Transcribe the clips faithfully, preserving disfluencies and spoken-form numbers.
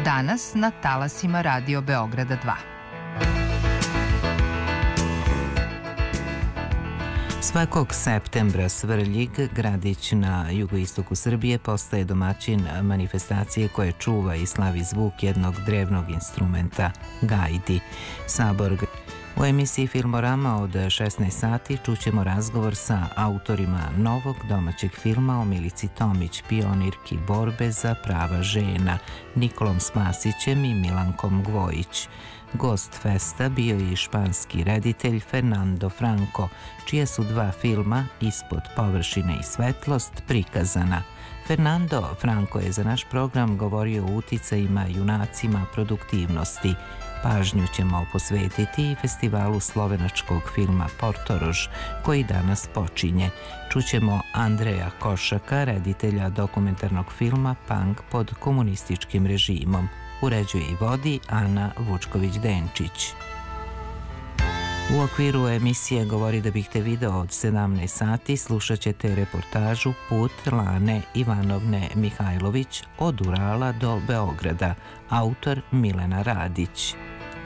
Danas na talasima Radio Beograda dva. Svakog septembra Svrljig, gradić na jugoistoku Srbije, postaje domaćin manifestacije koje čuva i slavi zvuk jednog drevnog instrumenta, gajdi. Sabor. U emisiji Filmorama od šesnaest sati čućemo razgovor sa autorima novog domaćeg filma o Milici Tomić, pionirki borbe za prava žena, Nikolom Spasićem i Milankom Gvojić. Gost festa bio je i španski reditelj Fernando Franco, čija su dva filma, Ispod površine i Svetlost, prikazana. Fernando Franco je za naš program govorio o uticajima, junacima, produktivnosti. Pažnju ćemo posvetiti i festivalu slovenačkog filma Portorož, koji danas počinje. Čućemo Andreja Košaka, reditelja dokumentarnog filma Punk pod komunističkim režimom. Uređuje i vodi Ana Vučković-Denčić. U okviru emisije Govori da bih te video od sedamnaest sati slušat ćete reportažu Put Lane Ivanovne Mihajlović od Urala do Beograda, autor Milena Radić.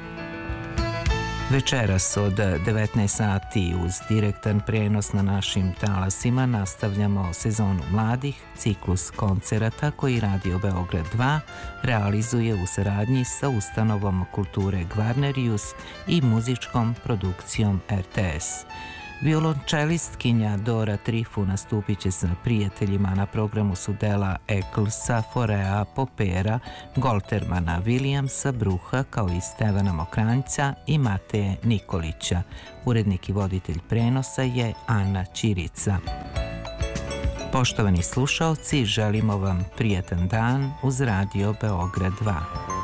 Večeras od devetnaest sati uz direktan prenos na našim talasima nastavljamo sezonu mladih, ciklus koncerata koji Radio Beograd dva realizuje u saradnji sa ustanovom kulture Gvarnerius i muzičkom produkcijom R T S. Violončelistkinja Dora Trifu nastupit će sa prijateljima. Na programu su dela Ecclesa, Forea, Popera, Goltermana, Williamsa, Bruha, kao i Stevana Mokranjca i Mateje Nikolića. Urednik i voditelj prenosa je Ana Ćirica. Poštovani slušaoci, želimo vam prijatan dan uz Radio Beograd dva.